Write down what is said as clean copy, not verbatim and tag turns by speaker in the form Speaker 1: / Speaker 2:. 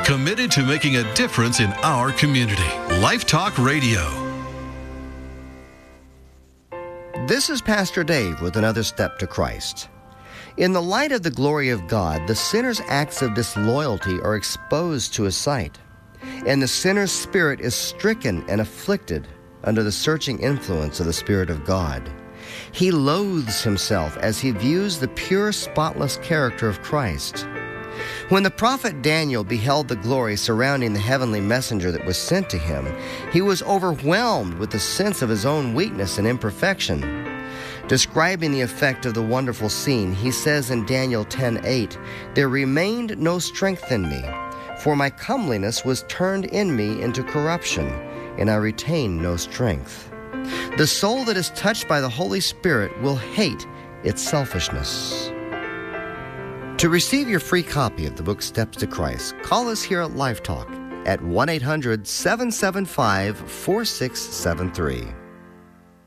Speaker 1: committed to making a difference in our community. Life Talk Radio.
Speaker 2: This is Pastor Dave with another step to Christ. In the light of the glory of God, the sinner's acts of disloyalty are exposed to his sight, and the sinner's spirit is stricken and afflicted under the searching influence of the Spirit of God. He loathes himself as he views the pure, spotless character of Christ. When the prophet Daniel beheld the glory surrounding the heavenly messenger that was sent to him, he was overwhelmed with the sense of his own weakness and imperfection. Describing the effect of the wonderful scene, he says in Daniel 10:8, "There remained no strength in me, for my comeliness was turned in me into corruption, and I retained no strength." The soul that is touched by the Holy Spirit will hate its selfishness. To receive your free copy of the book Steps to Christ, call us here at Life Talk at 1-800-775-4673.